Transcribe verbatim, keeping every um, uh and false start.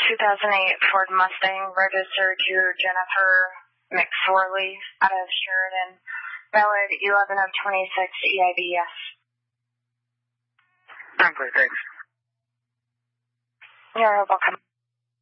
two thousand eight Ford Mustang registered to Jennifer McSorley out of Sheridan. Valid eleven of twenty-six E I D S. I'm great, thanks. You're welcome.